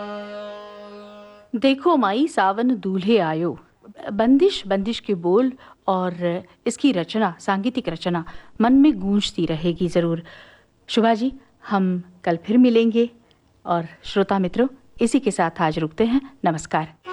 देखो माई सावन दूल्हे आयो। बंदिश बंदिश के बोल और इसकी रचना, सांगीतिक रचना मन में गूंजती रहेगी जरूर। शुभा जी, हम कल फिर मिलेंगे और श्रोता मित्रों, इसी के साथ आज रुकते हैं। नमस्कार।